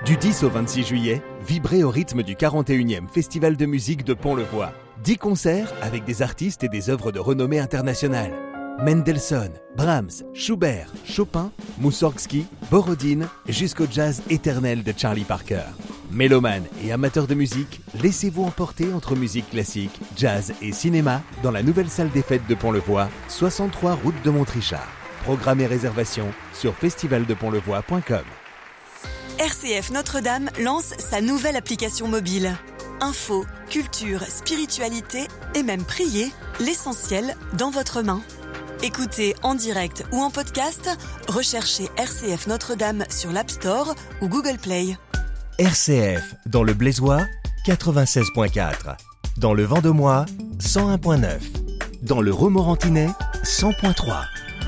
Du 10 au 26 juillet, vibrez au rythme du 41e Festival de musique de Pont-le-Voix. 10 concerts avec des artistes et des œuvres de renommée internationale. Mendelssohn, Brahms, Schubert, Chopin, Moussorgsky, Borodine, jusqu'au jazz éternel de Charlie Parker. Mélomanes et amateurs de musique, laissez-vous emporter entre musique classique, jazz et cinéma dans la nouvelle salle des fêtes de Pont-le-Voix, 63 route de Montrichard. Programme et réservation sur festivaldepontlevoix.com. RCF Notre-Dame lance sa nouvelle application mobile. Info, culture, spiritualité et même prier, l'essentiel dans votre main. Écoutez en direct ou en podcast, recherchez RCF Notre-Dame sur l'App Store ou Google Play. RCF, dans le Blaisois, 96.4. Dans le Vendomois, 101.9. Dans le Romorantinais, 100.3.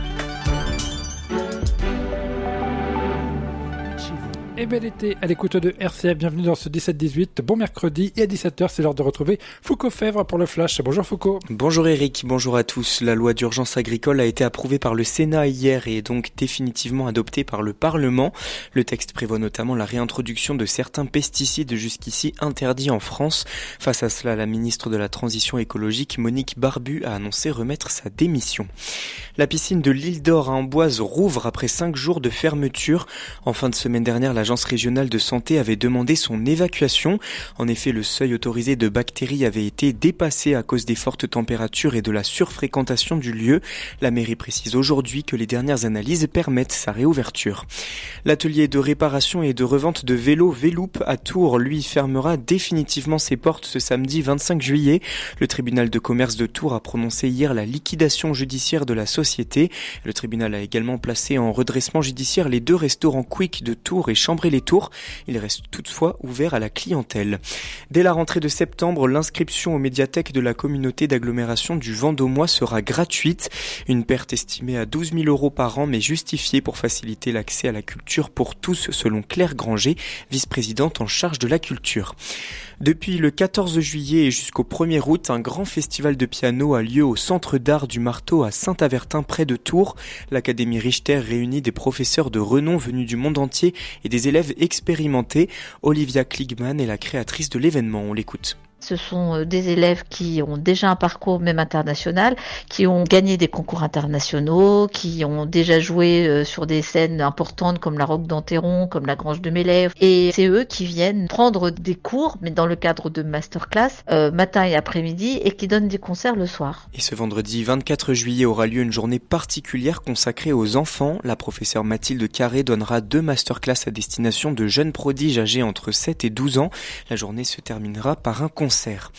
Et bel été à l'écoute de RCF, bienvenue dans ce 17-18, bon mercredi et à 17h c'est l'heure de retrouver Foucault Fèvre pour le Flash. Bonjour Foucault. Bonjour Eric, bonjour à tous. La loi d'urgence agricole a été approuvée par le Sénat hier et est donc définitivement adoptée par le Parlement. Le texte prévoit notamment la réintroduction de certains pesticides jusqu'ici interdits en France. Face à cela, la ministre de la Transition écologique Monique Barbu a annoncé remettre sa démission. La piscine de l'Île d'Or à Amboise rouvre après 5 jours de fermeture. En fin de semaine dernière, l'agence régionale de santé avait demandé son évacuation. En effet, le seuil autorisé de bactéries avait été dépassé à cause des fortes températures et de la surfréquentation du lieu. La mairie précise aujourd'hui que les dernières analyses permettent sa réouverture. L'atelier de réparation et de revente de vélos Véloup à Tours, lui, fermera définitivement ses portes ce samedi 25 juillet. Le tribunal de commerce de Tours a prononcé hier la liquidation judiciaire de la société. Le tribunal a également placé en redressement judiciaire les 2 restaurants Quick de Tours et Chambray-les-Tours. Il reste toutefois ouvert à la clientèle. Dès la rentrée de septembre, l'inscription aux médiathèques de la communauté d'agglomération du Vendomois sera gratuite. Une perte estimée à 12 000 € par an, mais justifiée pour faciliter l'accès à la culture pour tous, selon Claire Granger, vice-présidente en charge de la culture. Depuis le 14 juillet et jusqu'au 1er août, un grand festival de piano a lieu au Centre d'art du Marteau à Saint-Avertin près de Tours. L'Académie Richter réunit des professeurs de renom venus du monde entier et des élèves expérimentés. Olivia Kligman est la créatrice de l'événement, on l'écoute. Ce sont des élèves qui ont déjà un parcours même international, qui ont gagné des concours internationaux, qui ont déjà joué sur des scènes importantes comme la Roque d'Enterron, comme la Grange de Mélève. Et c'est eux qui viennent prendre des cours, mais dans le cadre de masterclass, matin et après-midi, et qui donnent des concerts le soir. Et ce vendredi 24 juillet aura lieu une journée particulière consacrée aux enfants. La professeure Mathilde Carré donnera 2 masterclass à destination de jeunes prodiges âgés entre 7 et 12 ans. La journée se terminera par un concert.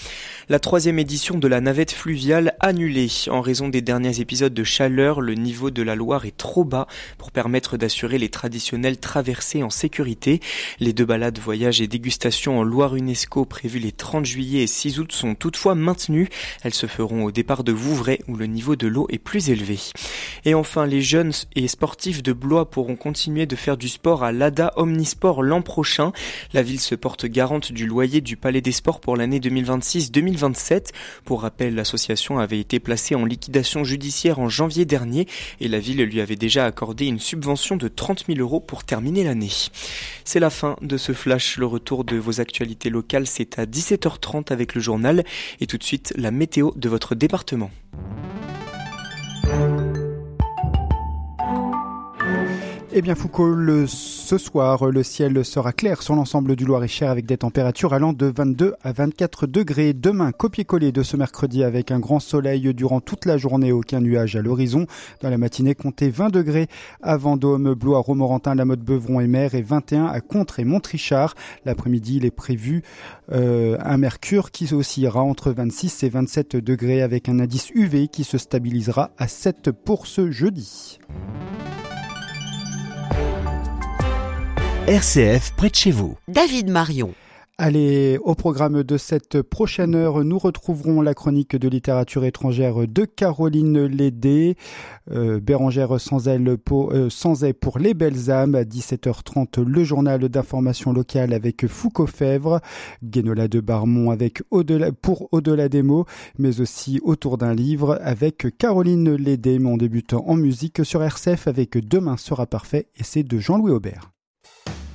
La 3e édition de la navette fluviale annulée. En raison des derniers épisodes de chaleur, le niveau de la Loire est trop bas pour permettre d'assurer les traditionnelles traversées en sécurité. Les 2 balades voyages et dégustations en Loire UNESCO prévues les 30 juillet et 6 août sont toutefois maintenues. Elles se feront au départ de Vouvray où le niveau de l'eau est plus élevé. Et enfin, les jeunes et sportifs de Blois pourront continuer de faire du sport à l'ADA Omnisport l'an prochain. La ville se porte garante du loyer du Palais des Sports pour l'année 2026-2027. Pour rappel, l'association avait été placée en liquidation judiciaire en janvier dernier et la ville lui avait déjà accordé une subvention de 30 000 € pour terminer l'année. C'est la fin de ce flash. Le retour de vos actualités locales, c'est à 17h30 avec le journal et tout de suite la météo de votre département. Eh bien Foucault, ce soir, le ciel sera clair sur l'ensemble du Loir-et-Cher avec des températures allant de 22 à 24 degrés. Demain, copier-coller de ce mercredi avec un grand soleil durant toute la journée, aucun nuage à l'horizon. Dans la matinée, comptez 20 degrés à Vendôme, Blois, Romorantin, La Motte, Beuvron et Mer et 21 à Contres et Montrichard. L'après-midi, il est prévu un mercure qui oscillera entre 26 et 27 degrés avec un indice UV qui se stabilisera à 7 pour ce jeudi. RCF près de chez vous. David Marion. Allez, au programme de cette prochaine heure, nous retrouverons la chronique de littérature étrangère de Caroline Lédé, Bérangère Sanzay pour Les Belles âmes, à 17h30, le journal d'information locale avec Foucault Fèvre, Guénola de Barmont pour Au-delà des mots, mais aussi Autour d'un livre avec Caroline Lédé, mais on débute en musique sur RCF avec Demain sera parfait et c'est de Jean-Louis Aubert.